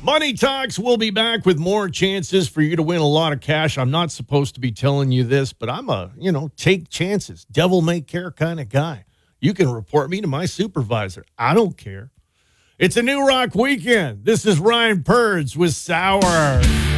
Money Talks will be back with more chances for you to win a lot of cash. I'm not supposed to be telling you this, but I'm a, take chances, devil may care kind of guy. You can report me to my supervisor. I don't care. It's a New Rock weekend. This is Ryan Purds with Sour.